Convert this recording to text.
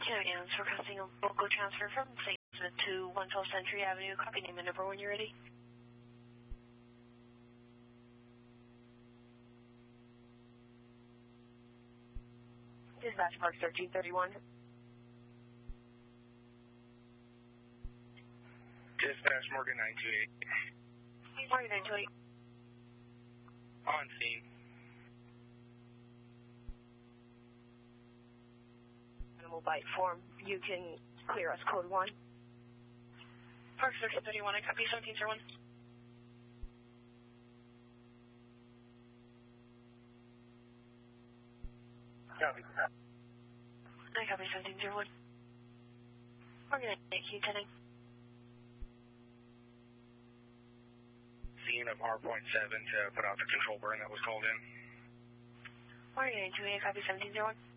County Ann's requesting a local transfer from St. Smith to 112 Century Avenue. Copy name and number when you're ready. Dispatch Park 1331. Dispatch Morgan 928. Morgan 928. On scene. Animal bite form. You can clear us code 1. Park 1331, I copy 1701. Copy. I copy 1701. Morgan 928, Q10. Scene of R.7 to put out the control burn that was called in. Morgan 928, copy 1701.